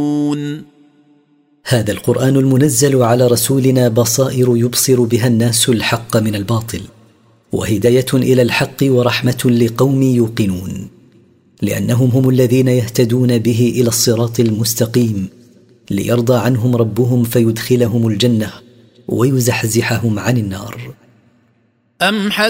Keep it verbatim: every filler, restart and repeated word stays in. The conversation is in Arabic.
هذا القرآن المنزل على رسولنا بصائر يبصر بها الناس الحق من الباطل، وهداية إلى الحق ورحمة لقوم يوقنون، لأنهم هم الذين يهتدون به إلى الصراط المستقيم، ليرضى عنهم ربهم فيدخلهم الجنة ويزحزحهم عن النار. أم